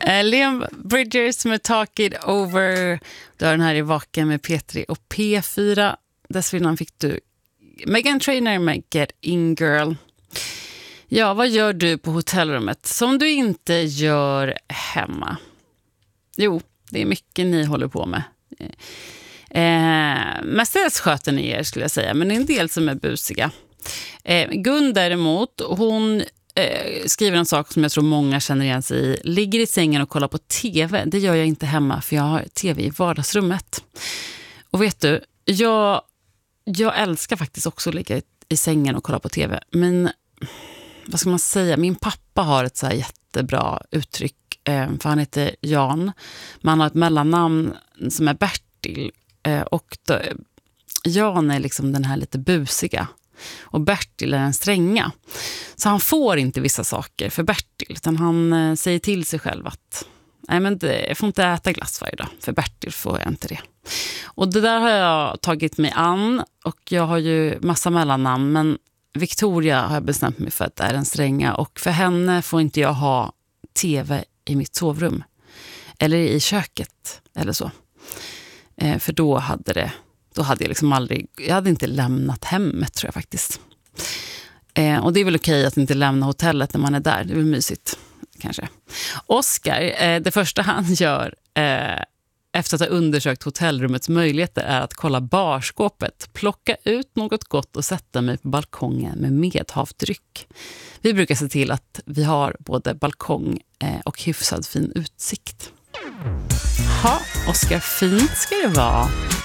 Liam Bridges med Talk It Over. Du har den här i Vaken med P3 och P4. Dessförinnan fick du Meghan Trainor med Get In Girl. Ja, vad gör du på hotellrummet som du inte gör hemma? Jo, det är mycket ni håller på med. Mestadels sköter ni er, skulle jag säga, men det är en del som är busiga. Gun däremot, hon skriver en sak som jag tror många känner igen sig i. Ligger i sängen och kollar på tv. Det gör jag inte hemma, för jag har tv i vardagsrummet. Och vet du, jag älskar faktiskt också att ligga i sängen och kolla på tv. Men vad ska man säga? Min pappa har ett så här jättebra uttryck, för han heter Jan. Men han har ett mellannamn som är Bertil. Och då, Jan är liksom den här lite busiga. Och Bertil är den stränga. Så han får inte vissa saker för Bertil. Utan han säger till sig själv att nej, men jag får inte äta glass varje dag. För Bertil får jag inte det. Och det där har jag tagit mig an. Och jag har ju massa mellannamn. Men Victoria har jag bestämt mig för att det är den stränga. Och för henne får inte jag ha tv i mitt sovrum. Eller i köket. Eller så. För då hade jag liksom aldrig, jag hade inte lämnat hemmet, tror jag faktiskt. Och det är väl okej att inte lämna hotellet när man är där. Det är väl mysigt, kanske. Oscar, det första han gör efter att ha undersökt hotellrummets möjligheter är att kolla barskåpet, plocka ut något gott och sätta mig på balkongen med medhavdryck. Vi brukar se till att vi har både balkong och hyfsad fin utsikt. Ja, Oscar, fint ska det vara.